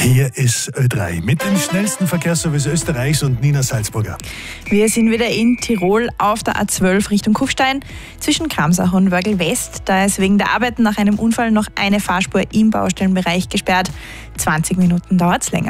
Hier ist Ö3 mit dem schnellsten Verkehrsservice Österreichs und Nina Salzburger. Wir sind wieder in Tirol auf der A12 Richtung Kufstein zwischen Kramsach und Wörgl West. Da ist wegen der Arbeiten nach einem Unfall noch eine Fahrspur im Baustellenbereich gesperrt. 20 Minuten dauert es länger.